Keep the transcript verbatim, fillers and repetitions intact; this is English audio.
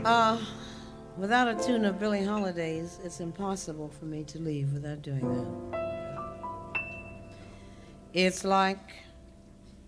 Uh, without a tune of Billie Holiday's, it's impossible for me to leave without doing that. It's like